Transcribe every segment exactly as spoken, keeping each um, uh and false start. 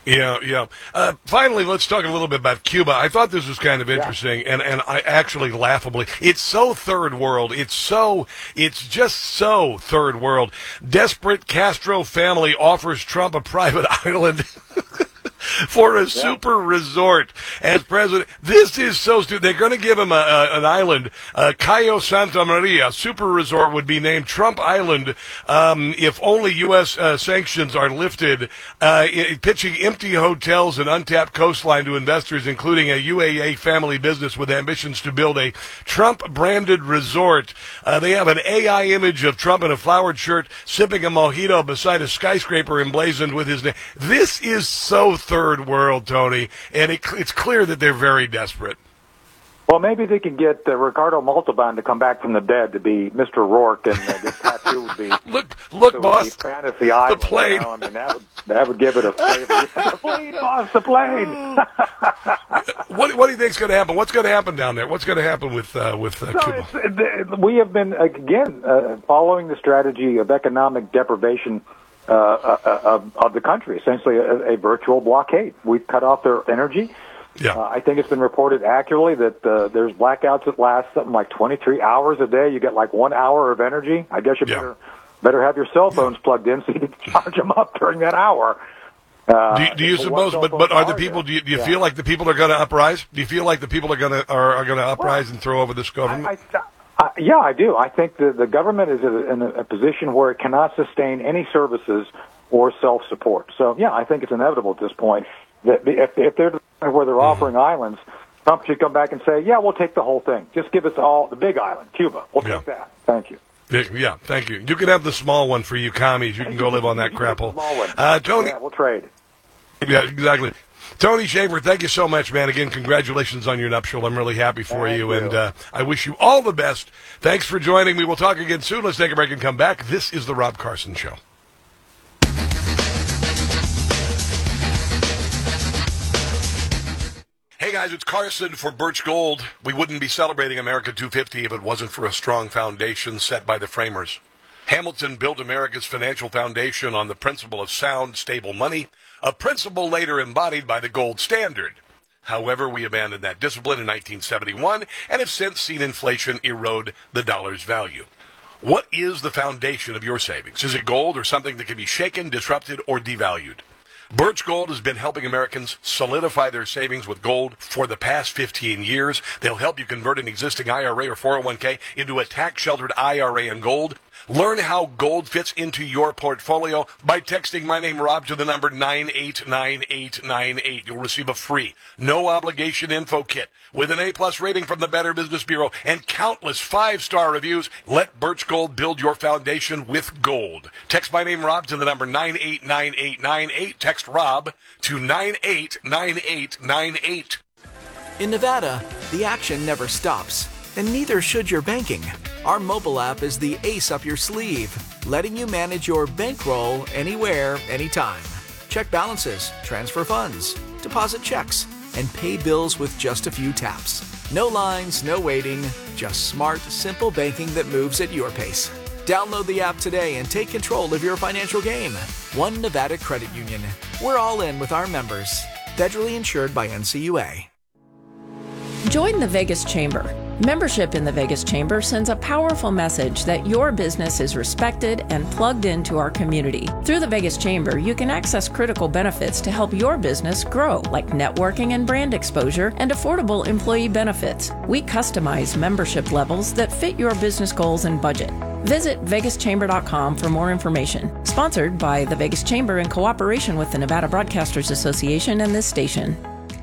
Yeah, yeah. Uh, finally, let's talk a little bit about Cuba. I thought this was kind of interesting, Yeah. and, and I actually laughably, it's so third world. It's so, it's just so third world. Desperate Castro family offers Trump a private island for a Yeah. super resort as president. This is so stupid. They're going to give him a, a, an island. Uh, Cayo Santa Maria super resort would be named Trump Island um, if only U S Uh, sanctions are lifted, uh, i- pitching empty hotels and untapped coastline to investors, including a U A A family business with ambitions to build a Trump-branded resort. Uh, they have an A I image of Trump in a flowered shirt sipping a mojito beside a skyscraper emblazoned with his name. This is so third world, Tony, and it, it's clear that they're very desperate. Well, maybe they can get uh, Ricardo Montalban to come back from the dead to be Mister Rourke, and uh, this tattoo would be Look, look, would boss. be Fantasy Island. The plane. You know? I mean, that would that would give it a flavor. The plane, boss, the plane. What, what do you think's going to happen? What's going to happen down there? What's going to happen with uh, with uh, So Cuba? it's, uh, we have been again uh, following the strategy of economic deprivation uh, uh, of, of the country, essentially a, a virtual blockade. We've cut off their energy. Yeah. Uh, I think it's been reported accurately that uh, there's blackouts that last something like twenty-three hours a day. You get like one hour of energy. I guess you Yeah. better better have your cell phones plugged in so you can charge them up during that hour. Uh, Do, do you it's a one suppose? cell But phone but are the charger. people? Do you, do you Yeah. feel like the people are going to uprise? Do you feel like the people are going to are, are going to uprise and throw over this government? I, I, I, yeah, I do. I think the the government is in a, a position where it cannot sustain any services or self-support. So yeah, I think it's inevitable at this point that if, if they're where they're offering islands, Trump should come back and say, yeah, we'll take the whole thing. Just give us all the big island, Cuba. We'll Yeah. take that. Thank you. Yeah, thank you. You can have the small one for you commies. You can go live on that crap hole. Small one. Uh, Tony. Yeah, we'll trade. Yeah, exactly. Tony Schaefer, thank you so much, man. Again, congratulations on your nuptial. I'm really happy for Thank you, you. and uh, I wish you all the best. Thanks for joining me. We'll talk again soon. Let's take a break and come back. This is The Rob Carson Show. Hey guys, it's Carson for Birch Gold. We wouldn't be celebrating America two fifty if it wasn't for a strong foundation set by the framers. Hamilton built America's financial foundation on the principle of sound, stable money, a principle later embodied by the gold standard. However, we abandoned that discipline in nineteen seventy-one and have since seen inflation erode the dollar's value. What is the foundation of your savings? Is it gold or something that can be shaken, disrupted, or devalued? Birch Gold has been helping Americans solidify their savings with gold for the past fifteen years. They'll help you convert an existing I R A or four oh one k into a tax-sheltered I R A in gold. Learn how gold fits into your portfolio by texting my name, Rob, to the number nine eight nine eight nine eight. You'll receive a free, no-obligation info kit with an A-plus rating from the Better Business Bureau and countless five-star reviews. Let Birch Gold build your foundation with gold. Text my name, Rob, to the number nine eight nine eight nine eight. Text Rob to nine eight nine eight nine eight. In Nevada, the action never stops, and neither should your banking. Our mobile app is the ace up your sleeve, letting you manage your bankroll anywhere, anytime. Check balances, transfer funds, deposit checks, and pay bills with just a few taps. No lines, no waiting, just smart, simple banking that moves at your pace. Download the app today and take control of your financial game. One Nevada Credit Union. We're all in with our members. Federally insured by N C U A. Join the Vegas Chamber. Membership in the Vegas Chamber sends a powerful message that your business is respected and plugged into our community. Through the Vegas Chamber, you can access critical benefits to help your business grow, like networking and brand exposure and affordable employee benefits. We customize membership levels that fit your business goals and budget. Visit vegas chamber dot com for more information. Sponsored by the Vegas Chamber in cooperation with the Nevada Broadcasters Association and this station.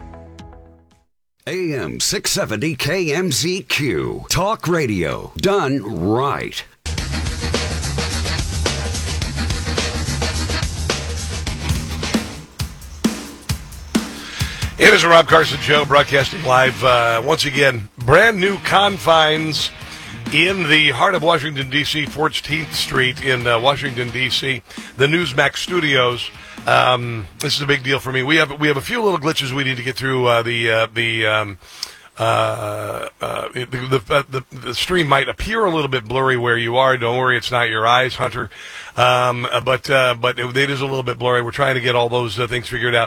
A M six seventy K M Z Q. Talk radio done right. It is a Rob Carson Show, broadcasting live uh, once again. Brand new confines in the heart of Washington, D C, fourteenth Street in uh, Washington, D C, the Newsmax studios. Um, this is a big deal for me. We have we have a few little glitches we need to get through. Uh, the uh, the um, uh, uh, the, the, the the stream might appear a little bit blurry where you are. Don't worry, it's not your eyes, Hunter. Um, but uh, but it, it is a little bit blurry. We're trying to get all those uh, things figured out.